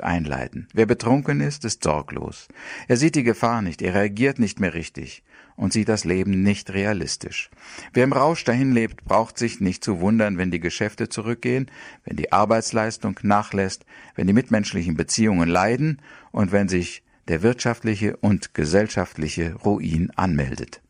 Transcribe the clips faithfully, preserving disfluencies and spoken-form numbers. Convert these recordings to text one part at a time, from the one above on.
Trug einleiten. Wer betrunken ist, ist sorglos. Er sieht die Gefahr nicht, er reagiert nicht mehr richtig und sieht das Leben nicht realistisch. Wer im Rausch dahin lebt, braucht sich nicht zu wundern, wenn die Geschäfte zurückgehen, wenn die Arbeitsleistung nachlässt, wenn die mitmenschlichen Beziehungen leiden und wenn sich der wirtschaftliche und gesellschaftliche Ruin anmeldet.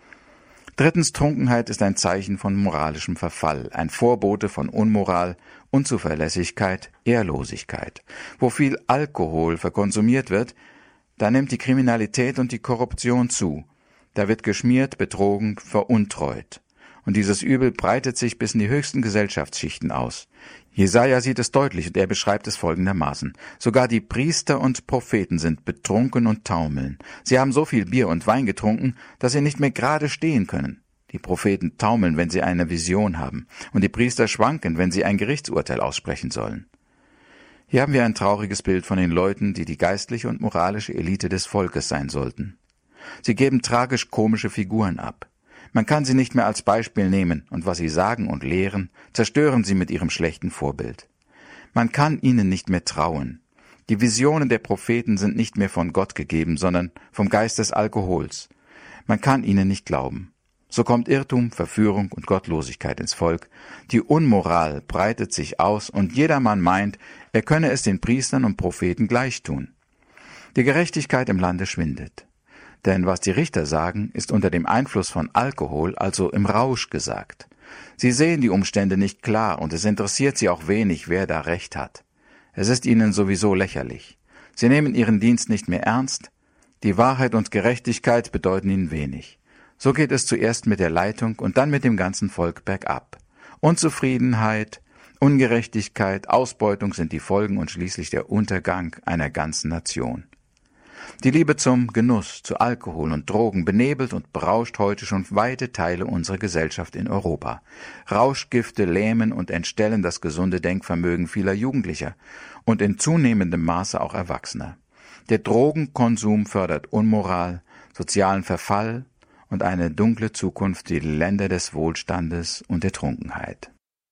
Drittens, Trunkenheit ist ein Zeichen von moralischem Verfall, ein Vorbote von Unmoral, Unzuverlässigkeit, Ehrlosigkeit. Wo viel Alkohol verkonsumiert wird, da nimmt die Kriminalität und die Korruption zu. Da wird geschmiert, betrogen, veruntreut. Und dieses Übel breitet sich bis in die höchsten Gesellschaftsschichten aus. Jesaja sieht es deutlich und er beschreibt es folgendermaßen. Sogar die Priester und Propheten sind betrunken und taumeln. Sie haben so viel Bier und Wein getrunken, dass sie nicht mehr gerade stehen können. Die Propheten taumeln, wenn sie eine Vision haben, und die Priester schwanken, wenn sie ein Gerichtsurteil aussprechen sollen. Hier haben wir ein trauriges Bild von den Leuten, die die geistliche und moralische Elite des Volkes sein sollten. Sie geben tragisch-komische Figuren ab. Man kann sie nicht mehr als Beispiel nehmen, und was sie sagen und lehren, zerstören sie mit ihrem schlechten Vorbild. Man kann ihnen nicht mehr trauen. Die Visionen der Propheten sind nicht mehr von Gott gegeben, sondern vom Geist des Alkohols. Man kann ihnen nicht glauben. So kommt Irrtum, Verführung und Gottlosigkeit ins Volk. Die Unmoral breitet sich aus, und jedermann meint, er könne es den Priestern und Propheten gleich tun. Die Gerechtigkeit im Lande schwindet. Denn was die Richter sagen, ist unter dem Einfluss von Alkohol, also im Rausch gesagt. Sie sehen die Umstände nicht klar und es interessiert sie auch wenig, wer da Recht hat. Es ist ihnen sowieso lächerlich. Sie nehmen ihren Dienst nicht mehr ernst. Die Wahrheit und Gerechtigkeit bedeuten ihnen wenig. So geht es zuerst mit der Leitung und dann mit dem ganzen Volk bergab. Unzufriedenheit, Ungerechtigkeit, Ausbeutung sind die Folgen und schließlich der Untergang einer ganzen Nation. Die Liebe zum Genuss, zu Alkohol und Drogen benebelt und berauscht heute schon weite Teile unserer Gesellschaft in Europa. Rauschgifte lähmen und entstellen das gesunde Denkvermögen vieler Jugendlicher und in zunehmendem Maße auch Erwachsener. Der Drogenkonsum fördert Unmoral, sozialen Verfall und eine dunkle Zukunft für die Länder des Wohlstandes und der Trunkenheit.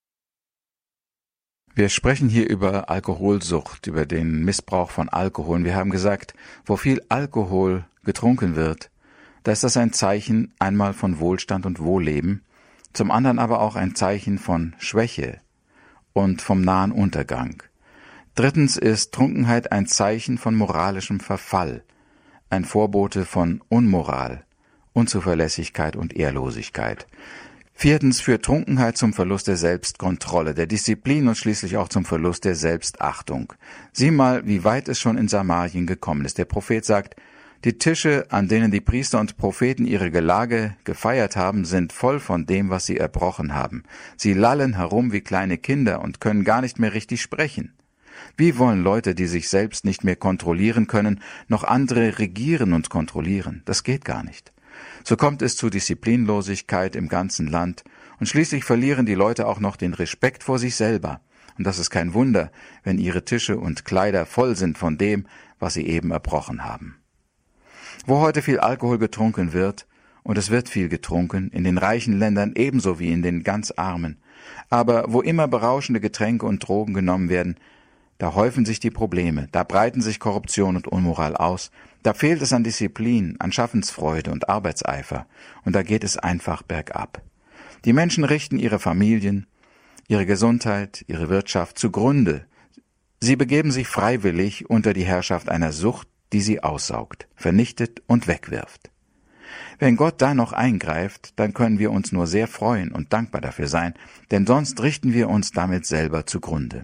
Wir sprechen hier über Alkoholsucht, über den Missbrauch von Alkohol. Und wir haben gesagt, wo viel Alkohol getrunken wird, da ist das ein Zeichen einmal von Wohlstand und Wohlleben, zum anderen aber auch ein Zeichen von Schwäche und vom nahen Untergang. Drittens ist Trunkenheit ein Zeichen von moralischem Verfall, ein Vorbote von Unmoral, Unzuverlässigkeit und Ehrlosigkeit. Viertens führt Trunkenheit zum Verlust der Selbstkontrolle, der Disziplin und schließlich auch zum Verlust der Selbstachtung. Sieh mal, wie weit es schon in Samarien gekommen ist. Der Prophet sagt, die Tische, an denen die Priester und Propheten ihre Gelage gefeiert haben, sind voll von dem, was sie erbrochen haben. Sie lallen herum wie kleine Kinder und können gar nicht mehr richtig sprechen. Wie wollen Leute, die sich selbst nicht mehr kontrollieren können, noch andere regieren und kontrollieren? Das geht gar nicht. So kommt es zu Disziplinlosigkeit im ganzen Land und schließlich verlieren die Leute auch noch den Respekt vor sich selber. Und das ist kein Wunder, wenn ihre Tische und Kleider voll sind von dem, was sie eben erbrochen haben. Wo heute viel Alkohol getrunken wird, und es wird viel getrunken, in den reichen Ländern ebenso wie in den ganz armen, aber wo immer berauschende Getränke und Drogen genommen werden, da häufen sich die Probleme, da breiten sich Korruption und Unmoral aus, da fehlt es an Disziplin, an Schaffensfreude und Arbeitseifer, und da geht es einfach bergab. Die Menschen richten ihre Familien, ihre Gesundheit, ihre Wirtschaft zugrunde. Sie begeben sich freiwillig unter die Herrschaft einer Sucht, die sie aussaugt, vernichtet und wegwirft. Wenn Gott da noch eingreift, dann können wir uns nur sehr freuen und dankbar dafür sein, denn sonst richten wir uns damit selber zugrunde.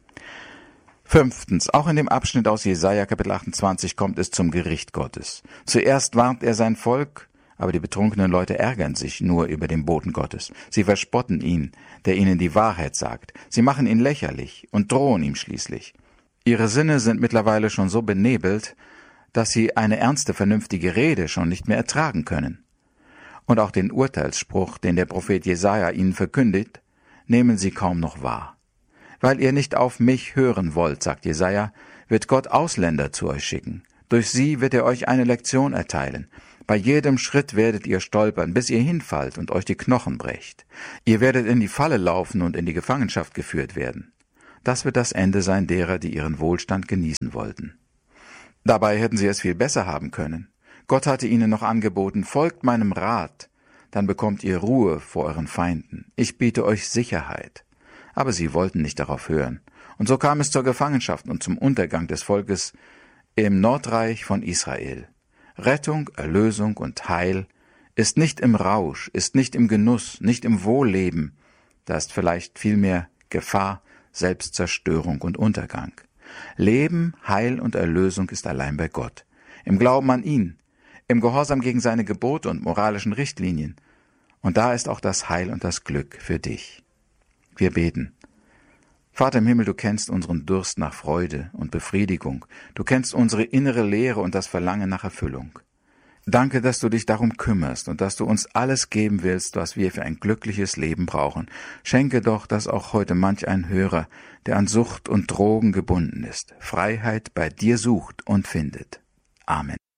Fünftens, auch in dem Abschnitt aus Jesaja Kapitel achtundzwanzig kommt es zum Gericht Gottes. Zuerst warnt er sein Volk, aber die betrunkenen Leute ärgern sich nur über den Boten Gottes. Sie verspotten ihn, der ihnen die Wahrheit sagt. Sie machen ihn lächerlich und drohen ihm schließlich. Ihre Sinne sind mittlerweile schon so benebelt, dass sie eine ernste, vernünftige Rede schon nicht mehr ertragen können. Und auch den Urteilsspruch, den der Prophet Jesaja ihnen verkündigt, nehmen sie kaum noch wahr. Weil ihr nicht auf mich hören wollt, sagt Jesaja, wird Gott Ausländer zu euch schicken. Durch sie wird er euch eine Lektion erteilen. Bei jedem Schritt werdet ihr stolpern, bis ihr hinfallt und euch die Knochen brecht. Ihr werdet in die Falle laufen und in die Gefangenschaft geführt werden. das wird das Ende sein derer, die ihren Wohlstand genießen wollten. Dabei hätten sie es viel besser haben können. Gott hatte ihnen noch angeboten, folgt meinem Rat, dann bekommt ihr Ruhe vor euren Feinden. Ich biete euch Sicherheit. Aber sie wollten nicht darauf hören. Und so kam es zur Gefangenschaft und zum Untergang des Volkes im Nordreich von Israel. Rettung, Erlösung und Heil ist nicht im Rausch, ist nicht im Genuss, nicht im Wohlleben. Da ist vielleicht vielmehr Gefahr, Selbstzerstörung und Untergang. Leben, Heil und Erlösung ist allein bei Gott. Im Glauben an ihn, im Gehorsam gegen seine Gebote und moralischen Richtlinien. Und da ist auch das Heil und das Glück für dich. Wir beten. Vater im Himmel, du kennst unseren Durst nach Freude und Befriedigung. Du kennst unsere innere Leere und das Verlangen nach Erfüllung. Danke, dass du dich darum kümmerst und dass du uns alles geben willst, was wir für ein glückliches Leben brauchen. Schenke doch, dass auch heute manch ein Hörer, der an Sucht und Drogen gebunden ist, Freiheit bei dir sucht und findet. Amen.